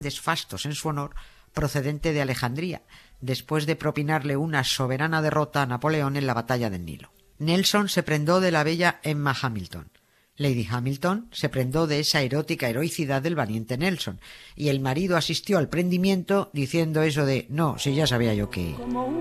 fastos en su honor procedente de Alejandría, después de propinarle una soberana derrota a Napoleón en la batalla del Nilo. Nelson se prendó de la bella Emma Hamilton. Lady Hamilton se prendó de esa erótica heroicidad del valiente Nelson, y el marido asistió al prendimiento diciendo eso de «no, si ya sabía yo que...».